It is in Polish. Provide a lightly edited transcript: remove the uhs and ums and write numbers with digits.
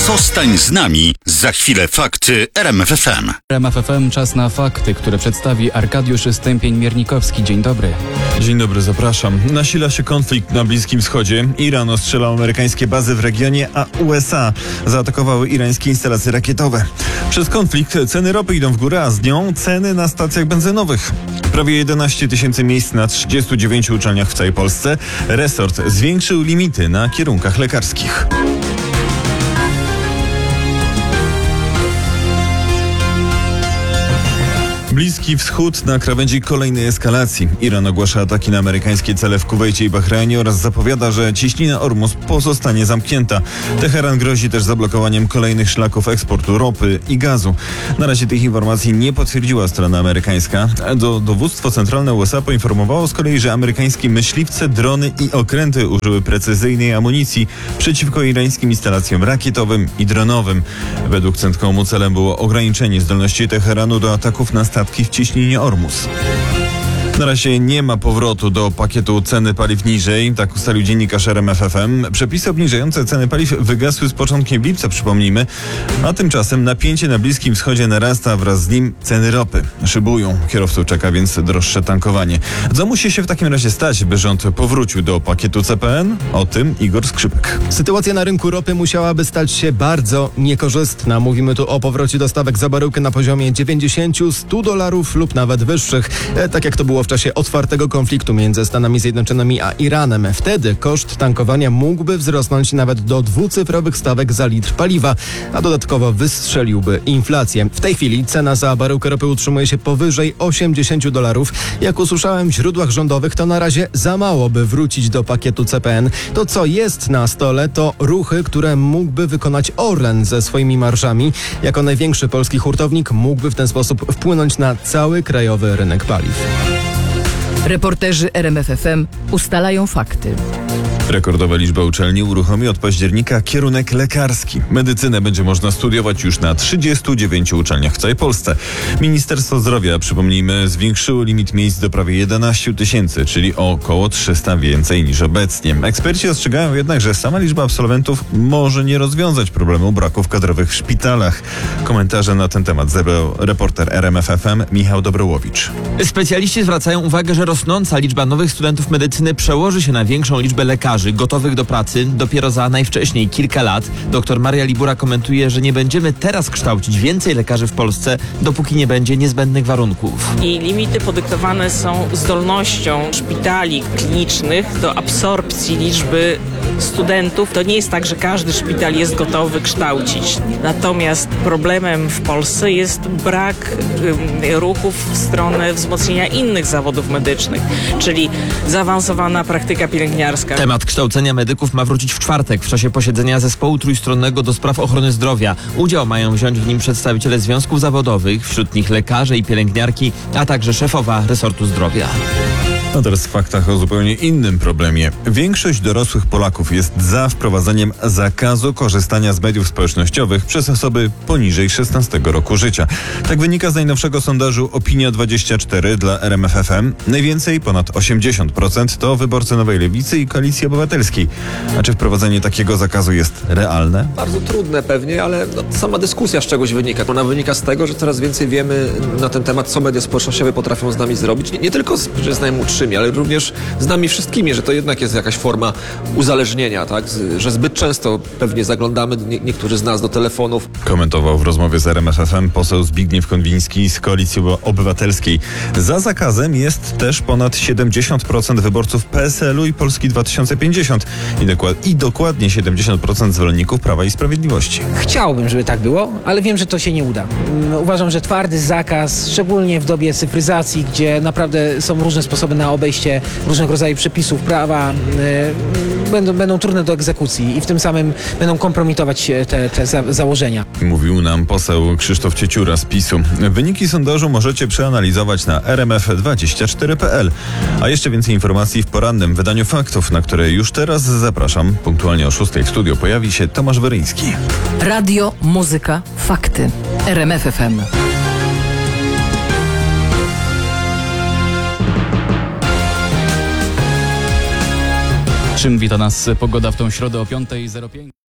Zostań z nami. Za chwilę fakty RMF FM. RMF FM, czas na fakty, które przedstawi Arkadiusz Stępień-Miernikowski. Dzień dobry. Dzień dobry, zapraszam. Nasila się konflikt na Bliskim Wschodzie. Iran ostrzelał amerykańskie bazy w regionie, a USA zaatakowały irańskie instalacje rakietowe. Przez konflikt ceny ropy idą w górę, a z nią ceny na stacjach benzynowych. Prawie 11 tysięcy miejsc na 39 uczelniach w całej Polsce. Resort zwiększył limity na kierunkach lekarskich. Bliski Wschód na krawędzi kolejnej eskalacji. Iran ogłasza ataki na amerykańskie cele w Kuwejcie i Bahrajnie oraz zapowiada, że cieśnina Ormus pozostanie zamknięta. Teheran grozi też zablokowaniem kolejnych szlaków eksportu ropy i gazu. Na razie tych informacji nie potwierdziła strona amerykańska. Dowództwo centralne USA poinformowało z kolei, że amerykańskie myśliwce, drony i okręty użyły precyzyjnej amunicji przeciwko irańskim instalacjom rakietowym i dronowym. Według CENTCOM-u celem było ograniczenie zdolności Teheranu do ataków na statki w cieśninie Ormus. Na razie nie ma powrotu do pakietu ceny paliw niżej, tak ustalił dziennikarz RMF FM. Przepisy obniżające ceny paliw wygasły z początkiem lipca, przypomnijmy, a tymczasem napięcie na Bliskim Wschodzie narasta, wraz z nim ceny ropy szybują. Kierowców czeka więc droższe tankowanie. Co musi się w takim razie stać, by rząd powrócił do pakietu CPN? O tym Igor Skrzypek. Sytuacja na rynku ropy musiałaby stać się bardzo niekorzystna. Mówimy tu o powrocie do stawek za baryłkę na poziomie $90-100 lub nawet wyższych, tak jak to było w czasie otwartego konfliktu między Stanami Zjednoczonymi a Iranem. Wtedy koszt tankowania mógłby wzrosnąć nawet do dwucyfrowych stawek za litr paliwa, a dodatkowo wystrzeliłby inflację. W tej chwili cena za baryłkę ropy utrzymuje się powyżej $80. Jak usłyszałem w źródłach rządowych, to na razie za mało, by wrócić do pakietu CPN. To, co jest na stole, to ruchy, które mógłby wykonać Orlen ze swoimi marżami. Jako największy polski hurtownik mógłby w ten sposób wpłynąć na cały krajowy rynek paliw. Reporterzy RMF FM ustalają fakty. Rekordowa liczba uczelni uruchomi od października kierunek lekarski. Medycynę będzie można studiować już na 39 uczelniach w całej Polsce. Ministerstwo Zdrowia, przypomnijmy, zwiększyło limit miejsc do prawie 11 tysięcy, czyli o około 300 więcej niż obecnie. Eksperci ostrzegają jednak, że sama liczba absolwentów może nie rozwiązać problemu braków kadrowych w szpitalach. Komentarze na ten temat zebrał reporter RMF FM Michał Dobrołowicz. Specjaliści zwracają uwagę, że rosnąca liczba nowych studentów medycyny przełoży się na większą liczbę lekarzy gotowych do pracy dopiero za najwcześniej kilka lat. Doktor Maria Libura komentuje, że nie będziemy teraz kształcić więcej lekarzy w Polsce, dopóki nie będzie niezbędnych warunków. I limity podyktowane są zdolnością szpitali klinicznych do absorpcji liczby studentów. To nie jest tak, że każdy szpital jest gotowy kształcić. Natomiast problemem w Polsce jest brak ruchów w stronę wzmocnienia innych zawodów medycznych, czyli zaawansowana praktyka pielęgniarska. Temat kształcenia medyków ma wrócić w czwartek w czasie posiedzenia Zespołu Trójstronnego do spraw ochrony zdrowia. Udział mają wziąć w nim przedstawiciele związków zawodowych, wśród nich lekarze i pielęgniarki, a także szefowa resortu zdrowia. A teraz w faktach o zupełnie innym problemie. Większość dorosłych Polaków jest za wprowadzeniem zakazu korzystania z mediów społecznościowych przez osoby poniżej 16 roku życia. Tak wynika z najnowszego sondażu Opinia24 dla RMF FM. Najwięcej, ponad 80%, to wyborcy Nowej Lewicy i Koalicji Obywatelskiej. A czy wprowadzenie takiego zakazu jest realne? Bardzo trudne pewnie, ale sama dyskusja z czegoś wynika. Ona wynika z tego, że coraz więcej wiemy na ten temat, co media społecznościowe potrafią z nami zrobić. Nie tylko z najmłodszymi, ale również z nami wszystkimi, że to jednak jest jakaś forma uzależnienia, tak? Że zbyt często pewnie zaglądamy, niektórzy z nas, do telefonów. Komentował w rozmowie z RMF FM poseł Zbigniew Konwiński z Koalicji Obywatelskiej. Za zakazem jest też ponad 70% wyborców PSL-u i Polski 2050 i dokładnie 70% zwolenników Prawa i Sprawiedliwości. Chciałbym, żeby tak było, ale wiem, że to się nie uda. Uważam, że twardy zakaz, szczególnie w dobie cyfryzacji, gdzie naprawdę są różne sposoby na obejście różnego rodzaju przepisów prawa, będą trudne do egzekucji i w tym samym będą kompromitować te założenia. Mówił nam poseł Krzysztof Cieciura z PiS-u. Wyniki sondażu możecie przeanalizować na rmf24.pl. A jeszcze więcej informacji w porannym wydaniu faktów, na które już teraz zapraszam. Punktualnie o 6 w studiu pojawi się Tomasz Weryński. Radio, muzyka, fakty. RMF FM. Czym wita nas pogoda w tą środę o 5:05?